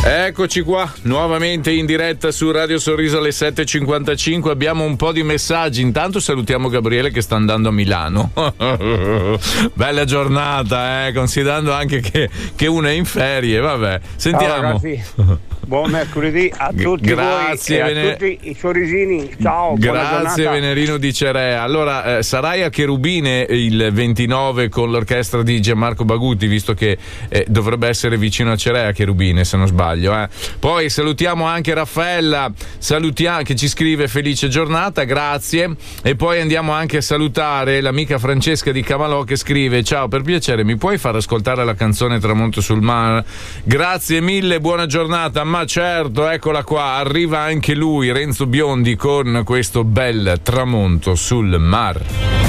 Eccoci qua, nuovamente in diretta su Radio Sorriso alle 7.55. Abbiamo un po' di messaggi. Intanto salutiamo Gabriele che sta andando a Milano. Bella giornata, considerando anche che uno è in ferie. Vabbè, sentiamo. Ciao, buon mercoledì a tutti. Grazie, voi e a tutti i sorrisini. Ciao, grazie Venerino di Cerea. Allora, sarai a Cherubine il 29 con l'orchestra di Gianmarco Bagutti, visto che dovrebbe essere vicino a Cerea, Cherubine, se non sbaglio. Poi salutiamo anche Raffaella, che ci scrive felice giornata, grazie. E poi andiamo anche a salutare l'amica Francesca di Camalò che scrive: ciao, per piacere mi puoi far ascoltare la canzone Tramonto sul mare? Grazie mille, buona giornata. Ma certo, eccola qua, arriva anche lui, Renzo Biondi, con questo bel Tramonto sul mar.